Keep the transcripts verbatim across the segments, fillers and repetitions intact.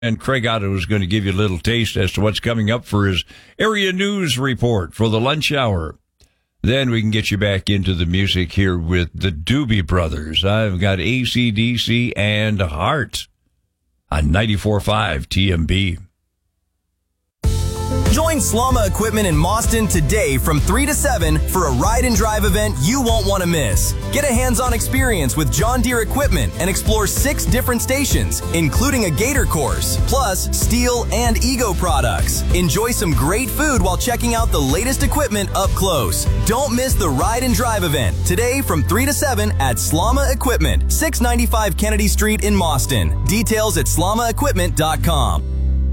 And Craig Otto is going to give you a little taste as to what's coming up for his area news report for the lunch hour. Then we can get you back into the music here with the Doobie Brothers. I've got A C D C and Heart on ninety-four point five T M B. Join Slama Equipment in Mauston today from three to seven for a ride and drive event you won't want to miss. Get a hands-on experience with John Deere equipment and explore six different stations, including a gator course, plus steel and Ego products. Enjoy some great food while checking out the latest equipment up close. Don't miss the ride and drive event today from three to seven at Slama Equipment, six ninety-five Kennedy Street in Mauston. Details at slama equipment dot com.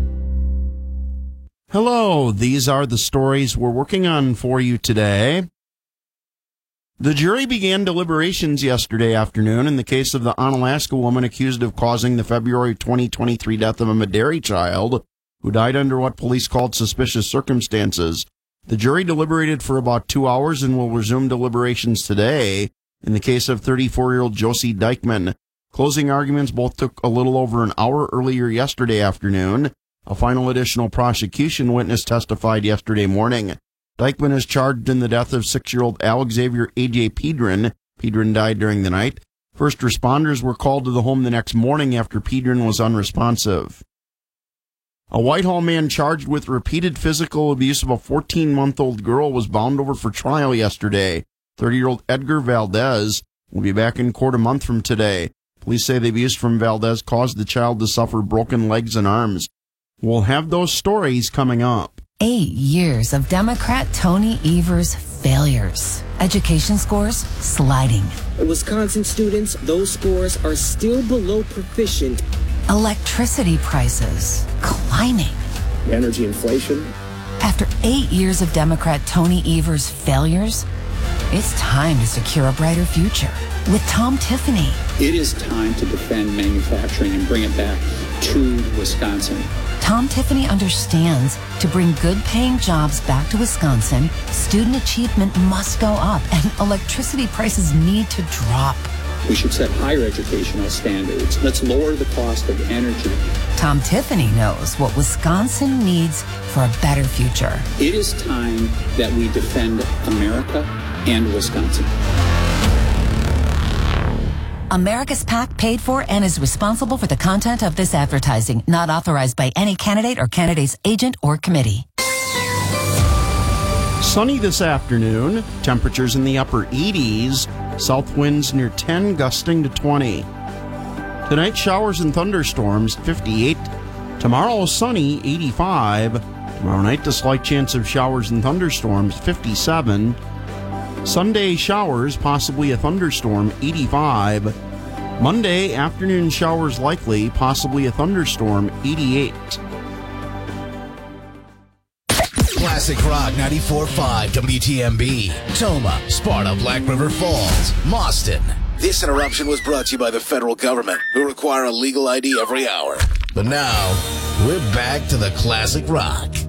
Hello, these are the stories we're working on for you today. The jury began deliberations yesterday afternoon in the case of the Onalaska woman accused of causing the February twenty twenty-three death of a Medaille child who died under what police called suspicious circumstances. The jury deliberated for about two hours and will resume deliberations today in the case of thirty-four-year-old Josie Dykeman. Closing arguments both took a little over an hour earlier yesterday afternoon. A final additional prosecution witness testified yesterday morning. Dykeman is charged in the death of six-year-old Alex Xavier A J Pedron. Pedron died during the night. First responders were called to the home the next morning after Pedron was unresponsive. A Whitehall man charged with repeated physical abuse of a fourteen-month-old girl was bound over for trial yesterday. thirty-year-old Edgar Valdez will be back in court a month from today. Police say the abuse from Valdez caused the child to suffer broken legs and arms. We'll have those stories coming up. Eight years of Democrat Tony Evers' failures. Education scores sliding. Wisconsin students, those scores are still below proficient. Electricity prices climbing. Energy inflation. After eight years of Democrat Tony Evers' failures, it's time to secure a brighter future with Tom Tiffany. It is time to defend manufacturing and bring it back to Wisconsin. Tom Tiffany understands to bring good-paying jobs back to Wisconsin, student achievement must go up and electricity prices need to drop. We should set higher educational standards. Let's lower the cost of energy. Tom Tiffany knows what Wisconsin needs for a better future. It is time that we defend America and Wisconsin. America's PAC paid for and is responsible for the content of this advertising, not authorized by any candidate or candidate's agent or committee. Sunny this afternoon, temperatures in the upper eighties, south winds near ten, gusting to twenty. Tonight, showers and thunderstorms, fifty-eight. Tomorrow, sunny, eighty-five. Tomorrow night, a slight chance of showers and thunderstorms, fifty-seven. Sunday, showers, possibly a thunderstorm, eighty-five. Monday, afternoon showers likely, possibly a thunderstorm, eighty-eight. Classic Rock ninety-four point five W T M B. Toma, Sparta, Black River Falls, Mauston. This interruption was brought to you by the federal government, who require a legal I D every hour. But now, we're back to the Classic Rock.